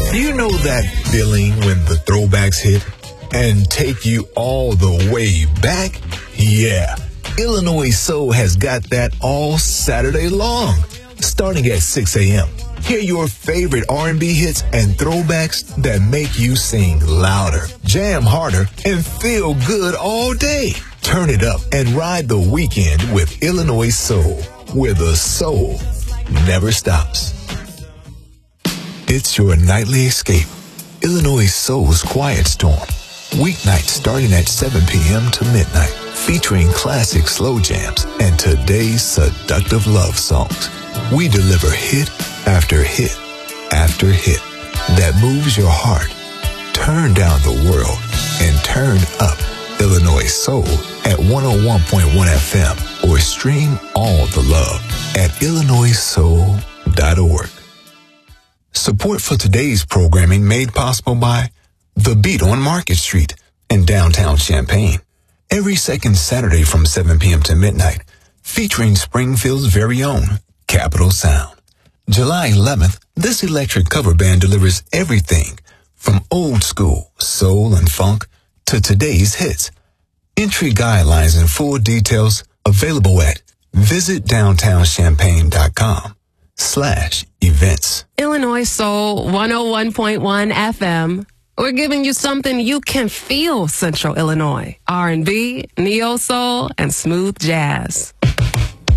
Do you know that feeling when the throwbacks hit and take you all the way back? Yeah, Illinois Soul has got that all Saturday long, starting at 6 a.m. Hear your favorite R&B hits and throwbacks that make you sing louder, jam harder, and feel good all day. Turn it up and ride the weekend with Illinois Soul, where the soul never stops. It's your nightly escape. Illinois Soul's Quiet Storm. Weeknights starting at 7 p.m. to midnight, featuring classic slow jams and today's seductive love songs. We deliver hit after hit after hit that moves your heart. Turn down the world and turn up Illinois Soul at 101.1 FM or stream all the love at illinoissoul.org. Support for today's programming made possible by The Beat on Market Street in downtown Champaign. Every second Saturday from 7 p.m. to midnight, featuring Springfield's very own Capital Sound. July 11th, this electric cover band delivers everything from old school soul and funk to today's hits. Entry guidelines and full details available at visitdowntownchampaign.com/events. Illinois Soul 101.1 FM. We're giving you something you can feel, Central Illinois. R&B, neo soul, and smooth jazz.